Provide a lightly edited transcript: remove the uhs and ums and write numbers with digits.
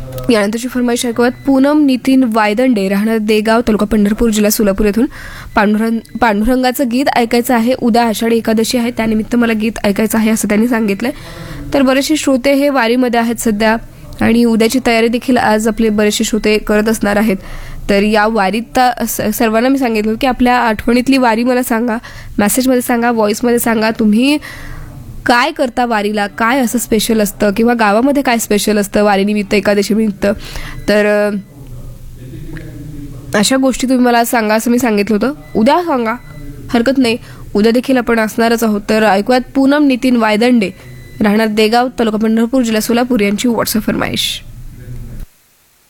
यानंतरची फरमाईश ऐकूयात. पूनम नितीन वायदंडे, राहणार देगाव, तालुका पंढरपूर, जिल्हा सोलापूर येथून पांडुरंगाचं गीत ऐकायचं आहे. उद्या आषाढी एकादशी आहे, त्यानिमित्त मला गीत ऐकायचं आहे असं त्यांनी सांगितलंय. तर बरेचसे श्रोते हे वारीमध्ये आहेत सध्या आणि उद्याची तयारी देखील आज आपले बरेचसे श्रोते करत असणार आहेत. तर या वारीत सर्वांना मी सांगितलं की आपल्या आठवणीतली वारी मला सांगा, मेसेजमध्ये सांगा, व्हॉइसमध्ये सांगा. तुम्ही काय करता वारीला, काय असं स्पेशल असतं किंवा गावामध्ये काय स्पेशल असतं वारीनिमित्त, एकादशीनिमित्त. तर अशा गोष्टी तुम्ही मला सांगा असं मी सांगितलं होतं. उद्या सांगा, हरकत नाही, उद्या देखील आपण असणारच आहोत. तर ऐकूयात पूनम नितीन वायदंडे, राहणार देगाव, तालुका पंढरपूर, जिल्हा सोलापूर यांची व्हॉट्सअप फरमाईश.